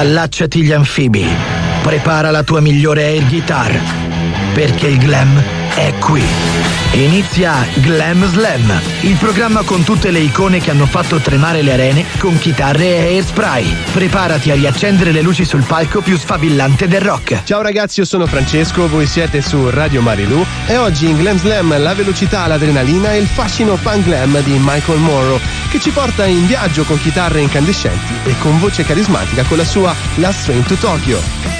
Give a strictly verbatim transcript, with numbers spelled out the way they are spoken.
Allacciati gli anfibi, prepara la tua migliore air guitar, perché il glam è qui. Inizia Glam Slam, il programma con tutte le icone che hanno fatto tremare le arene con chitarre e hairspray. Preparati a riaccendere le luci sul palco più sfavillante del rock. Ciao ragazzi, io sono Francesco, voi siete su Radio Marilu e oggi in Glam Slam la velocità, l'adrenalina e il fascino punk glam di Michael Morrow, che ci porta in viaggio con chitarre incandescenti e con voce carismatica con la sua Last Train to Tokyo.